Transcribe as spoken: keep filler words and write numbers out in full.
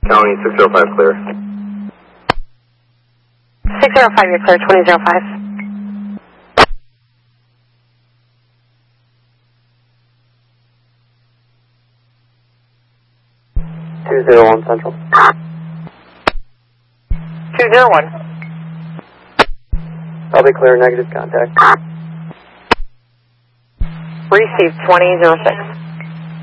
County, six zero five clear. six zero five, you're clear, twenty zero five. two zero one Central. two zero one. I'll be clear, negative contact. Received, twenty zero six.